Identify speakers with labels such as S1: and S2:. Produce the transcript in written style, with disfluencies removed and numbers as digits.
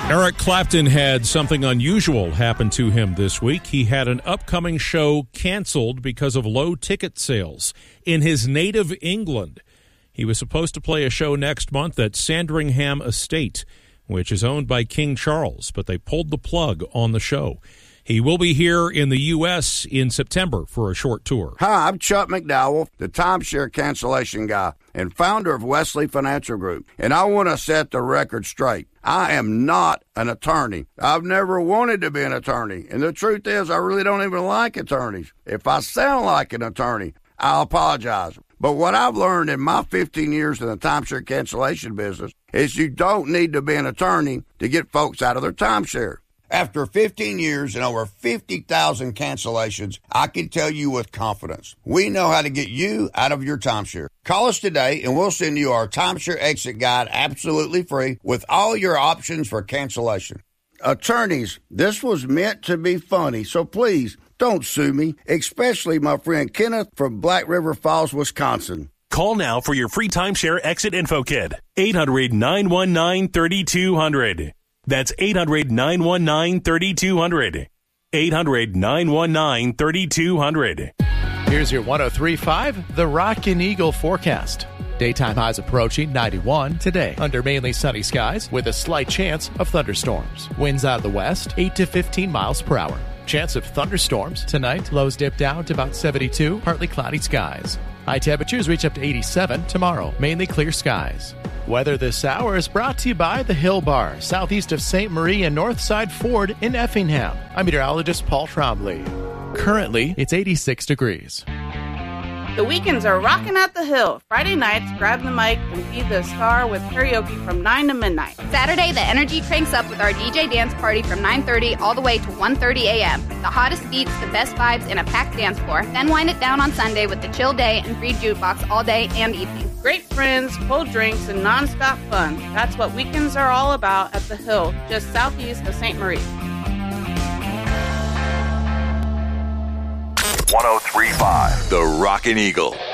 S1: Eric Clapton had something unusual happen to him this week. He had an upcoming show canceled because of low ticket sales in his native England. He was supposed to play a show next month at Sandringham Estate, which is owned by King Charles, but they pulled the plug on the show. He will be here in the U.S. in September for a short tour.
S2: Hi, I'm Chuck McDowell, the timeshare cancellation guy and founder of Wesley Financial Group, and I want to set the record straight. I am not an attorney. I've never wanted to be an attorney, and the truth is I really don't even like attorneys. If I sound like an attorney, I'll apologize. But what I've learned in my 15 years in the timeshare cancellation business is you don't need to be an attorney to get folks out of their timeshare. After 15 years and over 50,000 cancellations, I can tell you with confidence, we know how to get you out of your timeshare. Call us today and we'll send you our timeshare exit guide absolutely free with all your options for cancellation. Attorneys, this was meant to be funny, so please don't sue me, especially my friend Kenneth from Black River Falls, Wisconsin.
S3: Call now for your free timeshare exit info kit. 800-919-3200. That's 800-919-3200. 800-919-3200.
S4: Here's your 103.5, the Rockin' Eagle forecast. Daytime highs approaching 91 today under mainly sunny skies with a slight chance of thunderstorms. Winds out of the west, 8 to 15 miles per hour. Chance of thunderstorms tonight. Lows dip down to about 72, partly cloudy skies. High temperatures reach up to 87 tomorrow. Mainly clear skies. Weather this hour is brought to you by the Hill Bar, southeast of St. Marie and Northside Ford in Effingham. I'm meteorologist Paul Trombley. Currently, it's 86 degrees.
S5: The weekends are rocking at the Hill. Friday nights, grab the mic and be the star with karaoke from 9 to midnight.
S6: Saturday, the energy cranks up with our DJ dance party from 9:30 all the way to 1:30 a.m. The hottest beats, the best vibes, and a packed dance floor. Then wind it down on Sunday with the chill day and free jukebox all day and evening.
S5: Great friends, cold drinks, and nonstop fun. That's what weekends are all about at the Hill, just southeast of St. Marie.
S7: 103.5, the Rockin' Eagle.